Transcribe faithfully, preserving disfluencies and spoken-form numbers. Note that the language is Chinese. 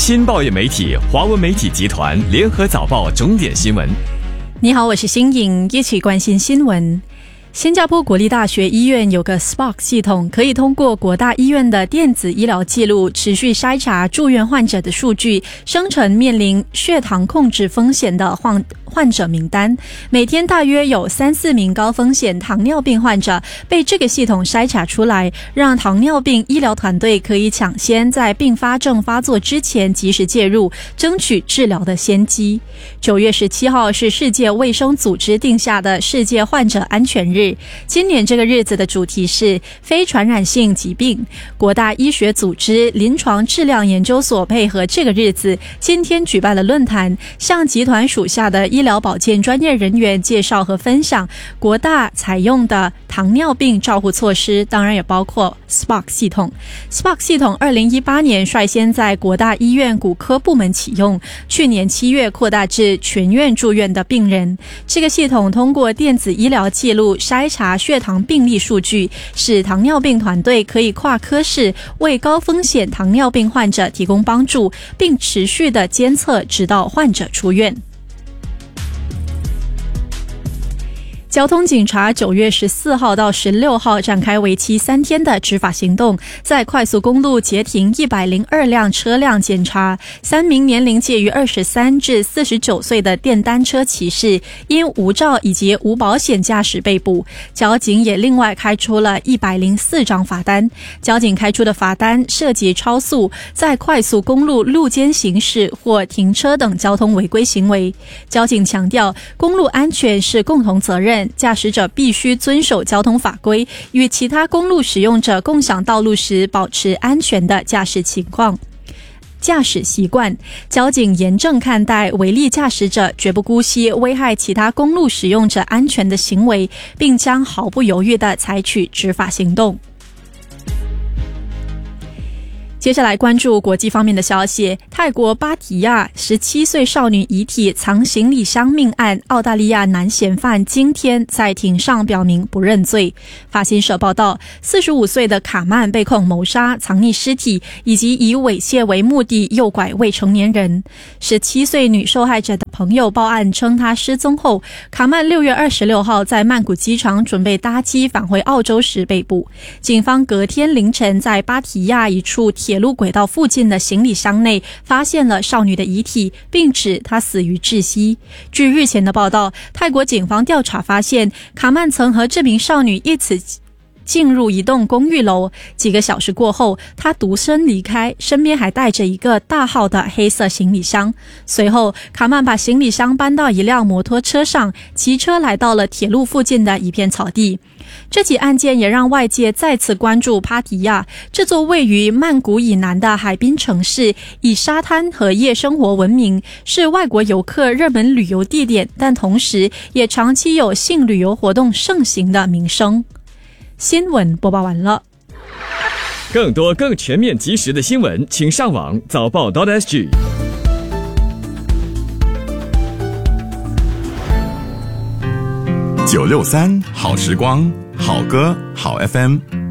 新报业媒体华文媒体集团联合早报重点新闻。 你好，我是新颖，一起关心新闻。新加坡国立大学医院有个 S P O C 系统，可以通过国大医院的电子医疗记录持续筛查住院患者的数据，生成面临血糖控制风险的患患者名单。每天大约有三四名高风险糖尿病患者被这个系统筛查出来，让糖尿病医疗团队可以抢先在并发症发作之前及时介入，争取治疗的先机。九月十七号是世界卫生组织定下的世界患者安全日。今年这个日子的主题是非传染性疾病。国大医学组织临床质量研究所配合这个日子，今天举办了论坛，向集团属下的医疗保健专业人员介绍和分享国大采用的糖尿病照护措施，当然也包括 S P O C 系统。S P O C 系统二零一八年率先在国大医院骨科部门启用，去年七月扩大至全院住院的病人。这个系统通过电子医疗记录筛查血糖病历数据，使糖尿病团队可以跨科室为高风险糖尿病患者提供帮助，并持续的监测直到患者出院。交通警察九月十四号到十六号展开为期三天的执法行动，在快速公路截停一百零二辆车辆检查，三名年龄介于二十三至四十九岁的电单车骑士因无照以及无保险驾驶被捕。交警也另外开出了一百零四张罚单，交警开出的罚单涉及超速、在快速公路路肩行驶或停车等交通违规行为。交警强调，公路安全是共同责任，驾驶者必须遵守交通法规，与其他公路使用者共享道路时保持安全的驾驶情况。驾驶习惯，交警严正看待违例驾驶者绝不姑息危害其他公路使用者安全的行为，并将毫不犹豫地采取执法行动。接下来关注国际方面的消息。泰国芭提雅十七岁少女遗体藏行李箱命案，澳大利亚男嫌犯今天在庭上表明不认罪。法新社报道，四十五岁的卡曼被控谋杀、藏匿尸体以及以猥亵为目的诱拐未成年人。十七岁女受害者的朋友报案称，她失踪后，卡曼六月二十六号在曼谷机场准备搭机返回澳洲时被捕。警方隔天凌晨在芭提雅一处铁路轨道附近的行李箱内发现了少女的遗体，并指她死于窒息。据日前的报道，泰国警方调查发现，卡曼曾和这名少女一起进入一栋公寓楼，几个小时过后，他独身离开，身边还带着一个大号的黑色行李箱。随后，卡曼把行李箱搬到一辆摩托车上，骑车来到了铁路附近的一片草地。这起案件也让外界再次关注芭提雅，这座位于曼谷以南的海滨城市，以沙滩和夜生活闻名，是外国游客热门旅游地点，但同时也长期有性旅游活动盛行的名声。新闻播报完了。 更多更全面及时的新闻，请上网早报 .sg。 九六三好时光，好歌好 F M。